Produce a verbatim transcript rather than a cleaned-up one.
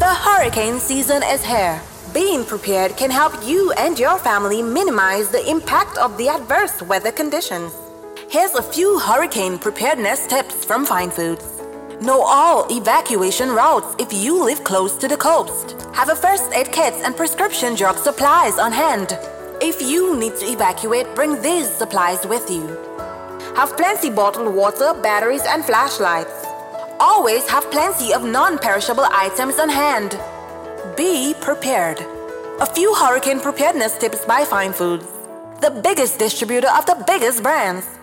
The hurricane season is here. Being prepared can help you and your family minimize the impact of the adverse weather conditions. Here's a few hurricane preparedness tips from Fine Foods. Know all evacuation routes if you live close to the coast. Have a first aid kit and prescription drug supplies on hand. If you need to evacuate, bring these supplies with you. Have plenty bottled water, batteries, and flashlights. Always have plenty of non-perishable items on hand. Be prepared. A few hurricane preparedness tips by Fine Foods, the biggest distributor of the biggest brands.